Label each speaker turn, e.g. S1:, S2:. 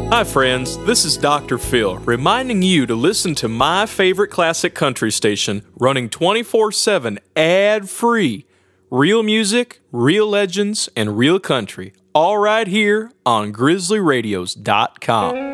S1: Hi, friends. This is Dr. Phil, reminding you to listen to my favorite classic country station, running 24/7 ad-free. Real music, real legends, and real country, all right here on GrizzlyRadios.com.